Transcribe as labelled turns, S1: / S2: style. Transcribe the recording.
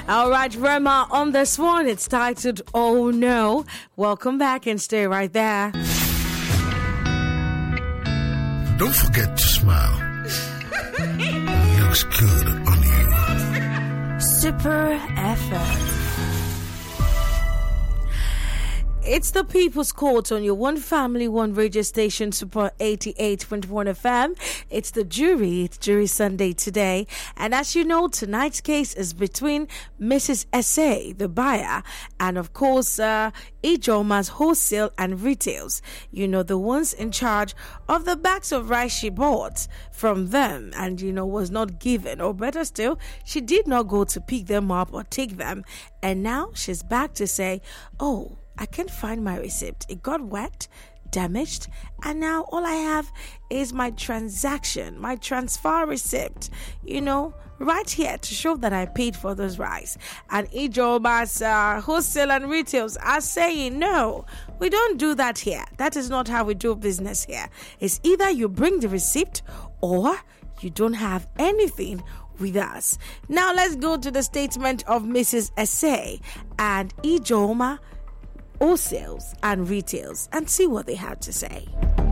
S1: All right, Rema, on this one, it's titled, Oh No. Welcome back and stay right there.
S2: Don't forget to smile. It looks good on you.
S1: Super FM. It's the People's Court on your One Family, One Radio station, Super 88.1 FM. It's the jury. It's Jury Sunday today. And as you know, tonight's case is between Mrs. S.A., the buyer, and of course, Ijeoma's wholesale and retails. You know, the ones in charge of the bags of rice she bought from them and, was not given. Or better still, she did not go to pick them up or take them. And now she's back to say, oh, I can't find my receipt. It got wet, damaged, and now all I have is my transaction, my transfer receipt, right here to show that I paid for those rice. And Ijeoma's wholesale and retails are saying, no, we don't do that here. That is not how we do business here. It's either you bring the receipt or you don't have anything with us. Now let's go to the statement of Mrs. S.A. and Ijeoma wholesales and retails and see what they had to say.